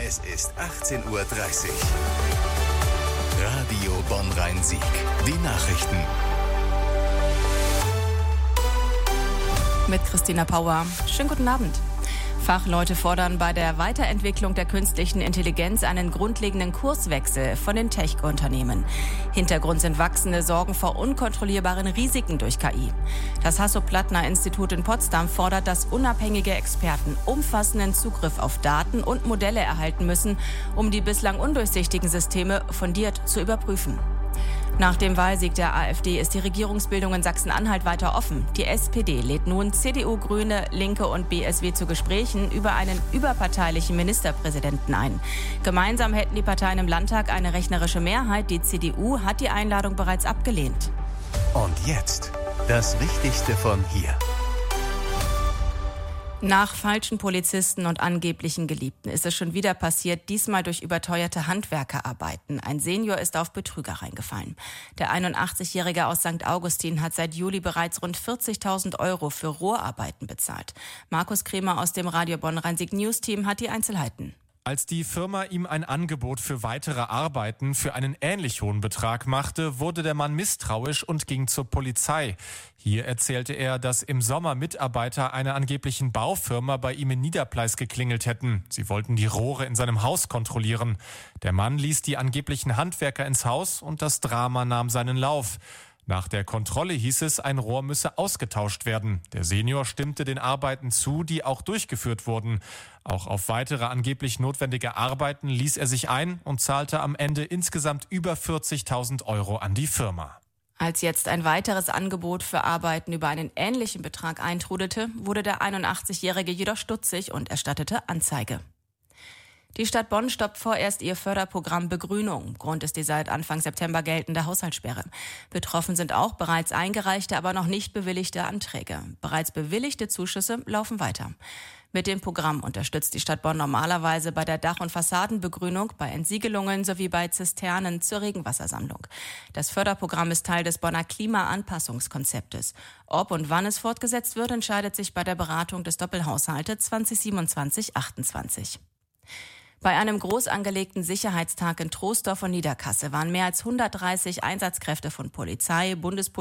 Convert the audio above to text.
Es ist 18:30 Uhr. Radio Bonn-Rhein-Sieg. Die Nachrichten. Mit Christina Pauer. Schönen guten Abend. Fachleute fordern bei der Weiterentwicklung der künstlichen Intelligenz einen grundlegenden Kurswechsel von den Tech-Unternehmen. Hintergrund sind wachsende Sorgen vor unkontrollierbaren Risiken durch KI. Das Hasso-Plattner-Institut in Potsdam fordert, dass unabhängige Experten umfassenden Zugriff auf Daten und Modelle erhalten müssen, um die bislang undurchsichtigen Systeme fundiert zu überprüfen. Nach dem Wahlsieg der AfD ist die Regierungsbildung in Sachsen-Anhalt weiter offen. Die SPD lädt nun CDU, Grüne, Linke und BSW zu Gesprächen über einen überparteilichen Ministerpräsidenten ein. Gemeinsam hätten die Parteien im Landtag eine rechnerische Mehrheit. Die CDU hat die Einladung bereits abgelehnt. Und jetzt das Wichtigste von hier. Nach falschen Polizisten und angeblichen Geliebten ist es schon wieder passiert, diesmal durch überteuerte Handwerkerarbeiten. Ein Senior ist auf Betrüger reingefallen. Der 81-Jährige aus St. Augustin hat seit Juli bereits rund 40.000 Euro für Rohrarbeiten bezahlt. Markus Kremer aus dem Radio Bonn-Rhein-Sieg News Team hat die Einzelheiten. Als die Firma ihm ein Angebot für weitere Arbeiten für einen ähnlich hohen Betrag machte, wurde der Mann misstrauisch und ging zur Polizei. Hier erzählte er, dass im Sommer Mitarbeiter einer angeblichen Baufirma bei ihm in Niederpleis geklingelt hätten. Sie wollten die Rohre in seinem Haus kontrollieren. Der Mann ließ die angeblichen Handwerker ins Haus und das Drama nahm seinen Lauf. Nach der Kontrolle hieß es, ein Rohr müsse ausgetauscht werden. Der Senior stimmte den Arbeiten zu, die auch durchgeführt wurden. Auch auf weitere angeblich notwendige Arbeiten ließ er sich ein und zahlte am Ende insgesamt über 40.000 Euro an die Firma. Als jetzt ein weiteres Angebot für Arbeiten über einen ähnlichen Betrag eintrudelte, wurde der 81-Jährige jedoch stutzig und erstattete Anzeige. Die Stadt Bonn stoppt vorerst ihr Förderprogramm Begrünung. Grund ist die seit Anfang September geltende Haushaltssperre. Betroffen sind auch bereits eingereichte, aber noch nicht bewilligte Anträge. Bereits bewilligte Zuschüsse laufen weiter. Mit dem Programm unterstützt die Stadt Bonn normalerweise bei der Dach- und Fassadenbegrünung, bei Entsiegelungen sowie bei Zisternen zur Regenwassersammlung. Das Förderprogramm ist Teil des Bonner Klimaanpassungskonzeptes. Ob und wann es fortgesetzt wird, entscheidet sich bei der Beratung des Doppelhaushaltes 2027-28. Bei einem groß angelegten Sicherheitstag in Troisdorf und Niederkassel waren mehr als 130 Einsatzkräfte von Polizei, Bundespolizei